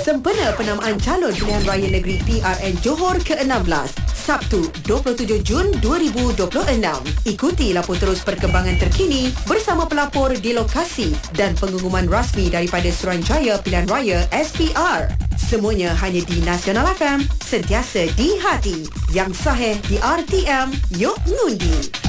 Sempena penamaan calon pilihan raya negeri PRN Johor ke-16, Sabtu 27 Jun 2026. Ikuti lapor terus perkembangan terkini bersama pelapor di lokasi dan pengumuman rasmi daripada Suruhanjaya Pilihan Raya SPR. Semuanya hanya di Nasional FM, sentiasa di hati. Yang sahih di RTM, yuk ngundi.